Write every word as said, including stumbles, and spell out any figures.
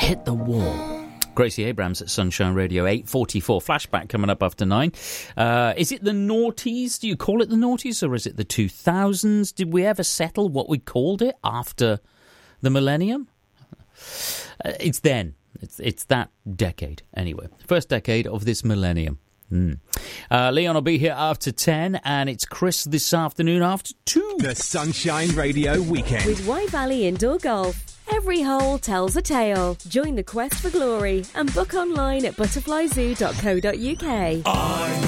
hit the wall. Gracie Abrams at Sunshine Radio, eight forty-four. Flashback coming up after nine. Uh, is it the noughties? Do you call it the noughties, or is it the two thousands? Did we ever settle what we called it after the millennium? Uh, it's then. It's, it's that decade, anyway. First decade of this millennium. Mm. Uh, Leon will be here after ten, and it's Chris this afternoon after two. The Sunshine Radio Weekend. With Wye Valley Indoor Golf. Every hole tells a tale. Join the quest for glory and book online at butterfly zoo dot co dot uk. I